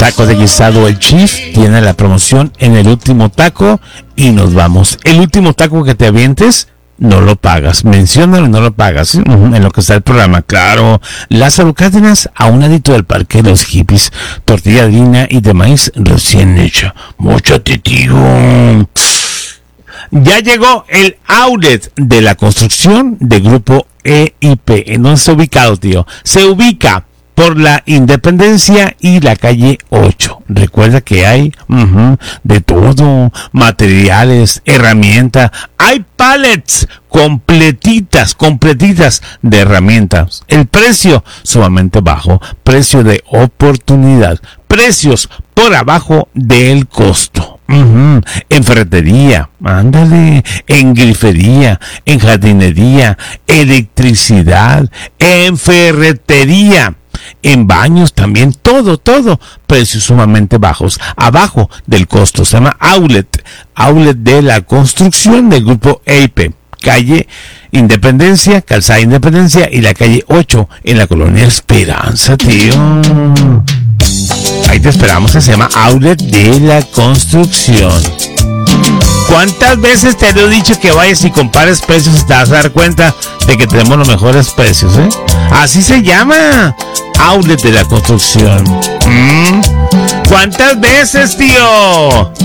Tacos de guisado El Chief tiene la promoción en el último taco y nos vamos. El último taco que te avientes, no lo pagas. Menciónalo y no lo pagas. En lo que está el programa, claro. Lázaro Cárdenas, a un ladito del Parque de los Hippies. Tortilla de harina y de maíz recién hecha. Móchate, tío. Ya llegó el outlet de la construcción de Grupo EIP. ¿En dónde está ubicado, tío? Se ubica por la Independencia y la calle 8. Recuerda que hay de todo, materiales, herramientas, hay pallets completitas de herramientas. El precio sumamente bajo, precio de oportunidad, precios por abajo del costo. En ferretería, ándale, en grifería, en jardinería, electricidad, en ferretería, en baños también, todo, precios sumamente bajos, abajo del costo. Se llama outlet de la construcción del Grupo EIP, calle Independencia, calzada Independencia y la calle 8 en la colonia Esperanza, tío. Ahí te esperamos, se llama outlet de la construcción. ¿Cuántas veces te he dicho que vayas y compares precios y te vas a dar cuenta de que tenemos los mejores precios, eh? Así se llama, outlet de la construcción. ¿Cuántas veces, tío?